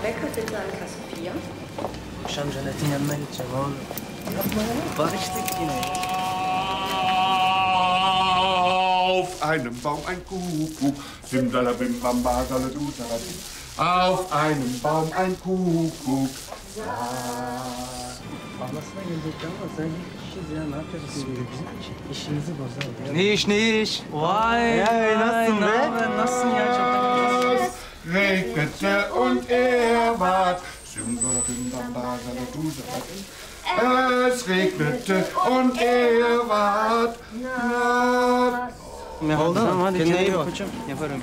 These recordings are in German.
Becker, bitte an Kasse 4. Akşam Janet'in yanına gideceğim oğlum. Yapma ya. Barıştık yine. Auf einem Baum ein Kuckuck, simsalabim bamba saladu salabim. Auf einem Baum ein Kuckuck. Ablasına gelecekti ama sen kişiyiz ya. Ne yapacağız bizim işimizi bozar ya. Ne iş? Vay. Ya nasılsın be? Nasılsın ya? Çok Regnete und er ward. Simsalabim bamba saladu salabim. Es regnete und er ward. Oldu mu? Hadi Kendine iyi bak. koçum. Yaparım.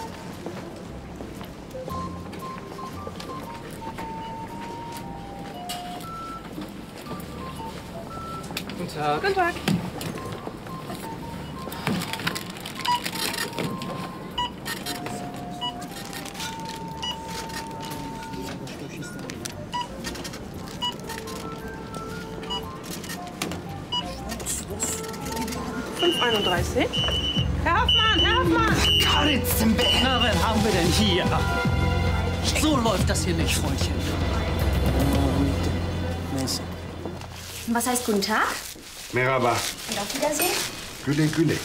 Guten Tag. Guten Tag. $5,31. Herr Hoffmann, Herr Hoffmann! Na, wen haben wir denn hier? So läuft das hier nicht, Freundchen. Neyse. Was heißt guten Tag? Merhaba. Und auf Wiedersehen? Güle güle.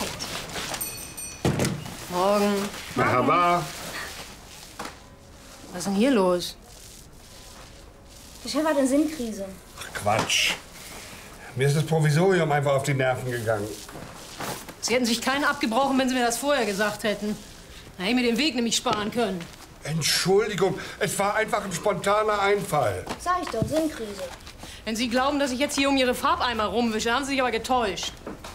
Morgen. Merhaba. Was ist denn hier los? Der Chef hat eine Sinnkrise. Ach, Quatsch. Mir ist das Provisorium einfach auf die Nerven gegangen. Sie hätten sich keinen abgebrochen, wenn Sie mir das vorher gesagt hätten. Da hätte ich mir den Weg nämlich sparen können. Entschuldigung, es war einfach ein spontaner Einfall. Sag ich doch, Sinnkrise. Wenn Sie glauben, dass ich jetzt hier um Ihre Farbeimer rumwische, haben Sie sich aber getäuscht.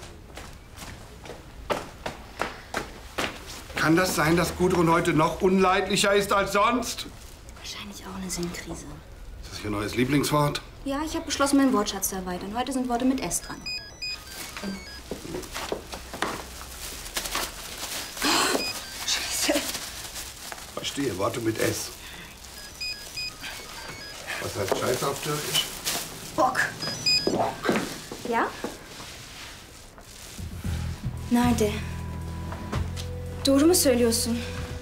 Kann das sein, dass Gudrun heute noch unleidlicher ist als sonst? Wahrscheinlich auch eine Sinnkrise. Ist das Ihr neues Lieblingswort? Ja, ich habe beschlossen, meinen Wortschatz zu erweitern. Heute sind Worte mit S dran. Scheiße. Verstehe, Worte mit S. Was heißt Scheiße auf Türkisch? Bock. Bock. Ya? Nerede? Doğru mu söylüyorsun?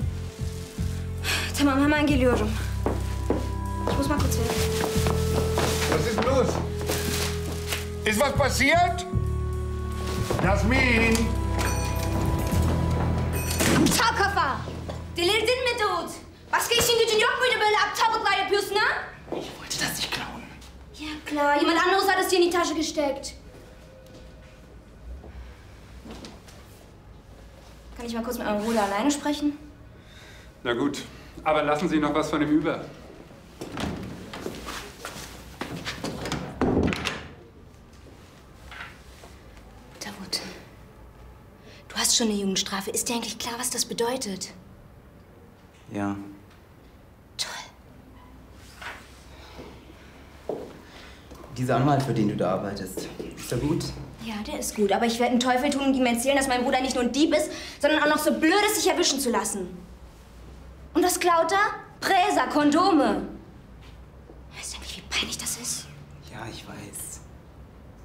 Tamam, hemen geliyorum. Ich muss mal kurz weg. Was ist los? Ist was passiert? Jasmin! Aptal kafa! Delirdin mi Davut? Başka işin gücün yok muydu böyle aptallıklar yapıyorsun ha? Ich wollte das nicht klauen. Ja klar, jemand anderes hat es dir in die Tasche gesteckt. Kann ich mal kurz mit eurem Bruder alleine sprechen? Na gut, aber lassen Sie noch was von ihm über. Davut, du hast schon eine Jugendstrafe. Ist dir eigentlich klar, was das bedeutet? Ja. Toll. Dieser Anwalt, für den du da arbeitest, ist er gut? Ja, der ist gut. Aber ich werde einen Teufel tun und ihm erzählen, dass mein Bruder nicht nur ein Dieb ist, sondern auch noch so blöd ist, sich erwischen zu lassen. Und was klaut er? Präser, Kondome. Weißt du eigentlich, wie peinlich das ist? Ja, ich weiß.